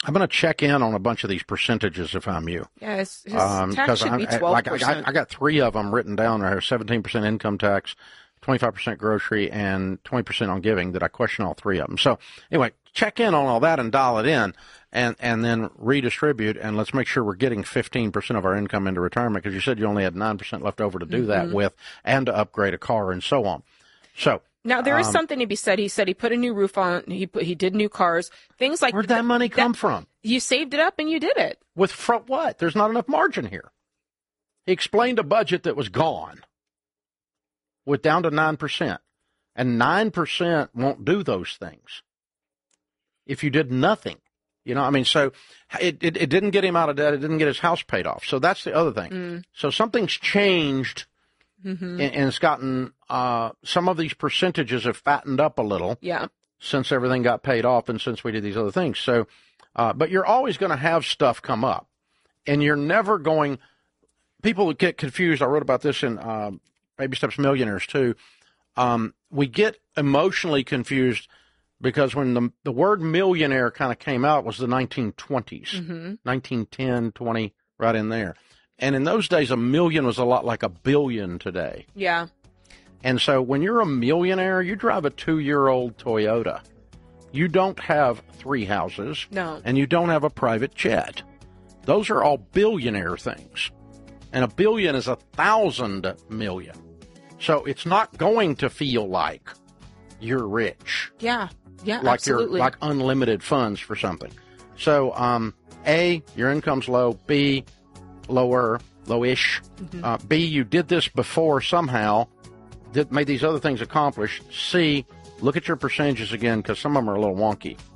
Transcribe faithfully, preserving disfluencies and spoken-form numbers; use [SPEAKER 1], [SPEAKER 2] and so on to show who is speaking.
[SPEAKER 1] I'm going to check in on a bunch of these percentages if I'm you.
[SPEAKER 2] Yeah, his, his
[SPEAKER 1] um,
[SPEAKER 2] tax should
[SPEAKER 1] I'm,
[SPEAKER 2] be twelve percent.
[SPEAKER 1] Like I, I got three of them written down there: seventeen percent income tax, twenty-five percent grocery, and twenty percent on giving. That I question all three of them. So anyway, check in on all that and dial it in, and and then redistribute, and let's make sure we're getting fifteen percent of our income into retirement, because you said you only had nine percent left over to do mm-hmm. that with, and to upgrade a car and so on. So.
[SPEAKER 2] Now, there is
[SPEAKER 1] um,
[SPEAKER 2] something to be said. He said he put a new roof on. He put, he did new cars, things like
[SPEAKER 1] Where'd that
[SPEAKER 2] th-
[SPEAKER 1] money come
[SPEAKER 2] that,
[SPEAKER 1] from?
[SPEAKER 2] You saved it up and you did it.
[SPEAKER 1] With front what? There's not enough margin here. He explained a budget that was gone with down to nine percent. And nine percent won't do those things if you did nothing. You know, I mean, so it, it, it didn't get him out of debt. It didn't get his house paid off. So that's the other thing. Mm. So something's changed. Mm-hmm. And, and it's gotten, uh, some of these percentages have fattened up a little.
[SPEAKER 2] Yeah.
[SPEAKER 1] Since everything got paid off and since we did these other things. So, uh, but you're always going to have stuff come up. And you're never going, people get confused. I wrote about this in uh, Baby Steps Millionaires too. Um, we get emotionally confused because when the the word millionaire kind of came out, it was the nineteen twenties, mm-hmm. nineteen ten, twenty, right in there. And in those days, a million was a lot like a billion today.
[SPEAKER 2] Yeah.
[SPEAKER 1] And so when you're a millionaire, you drive a two-year-old Toyota. You don't have three houses.
[SPEAKER 2] No.
[SPEAKER 1] And you don't have a private jet. Those are all billionaire things. And a billion is a thousand million. So it's not going to feel like you're rich.
[SPEAKER 2] Yeah. Yeah,
[SPEAKER 1] like
[SPEAKER 2] absolutely.
[SPEAKER 1] You're like unlimited funds for something. So, um, A, your income's low. B, lower, lowish. Mm-hmm. Uh, B, you did this before somehow, did made these other things accomplished. C, look at your percentages again, because some of them are a little wonky.